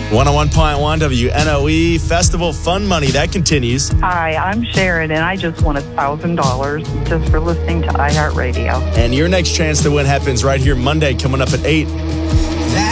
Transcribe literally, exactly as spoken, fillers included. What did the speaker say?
one oh one point one W N O E Festival Fun Money. That continues. Hi, I'm Sharon, and I just won one thousand dollars just for listening to iHeartRadio. And your next chance to win happens right here Monday, coming up at eight.